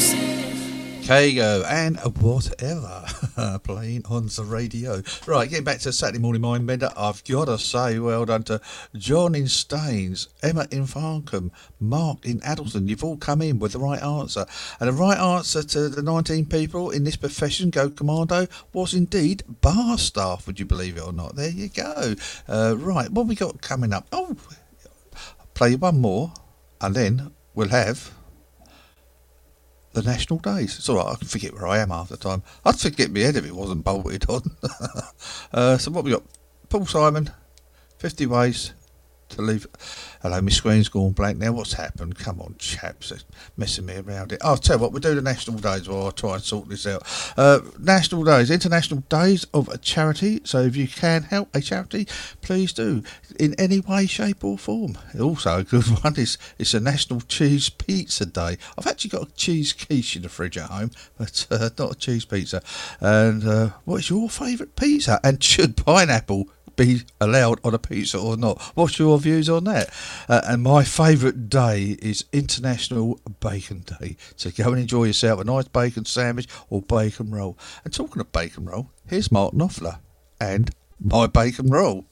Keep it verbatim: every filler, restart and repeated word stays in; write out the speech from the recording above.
Kago and whatever playing on the radio. Right, getting back to Saturday Morning Mind Bender, I've got to say well done to John in Staines, Emma in Farncombe, Mark in Addleston. You've all come in with the right answer. And the right answer to the nineteen people in this profession go commando was indeed bar staff, would you believe it or not? There you go. Uh, right, what we got coming up? Oh, play one more and then we'll have the national days. It's all right, I can forget where I am half the time. I'd forget my head if it wasn't bolted on. uh, so what we got? Paul Simon, fifty ways to leave. Hello, my screen's gone blank now. What's happened? Come on, chaps, it's messing me around it. I'll tell you what, we'll do the national days while I try and sort this out. Uh, national days, International Days of a Charity. So if you can help a charity, please do, in any way, shape or form. Also, a good one is it's a National Cheese Pizza Day. I've actually got a cheese quiche in the fridge at home, but uh, not a cheese pizza. And uh, what is your favourite pizza? And should pineapple be allowed on a pizza or not? What's your views on that? Uh, and my favourite day is International Bacon Day. So go and enjoy yourself a nice bacon sandwich or bacon roll. And talking of bacon roll, here's Mark Knopfler and My Bacon Roll.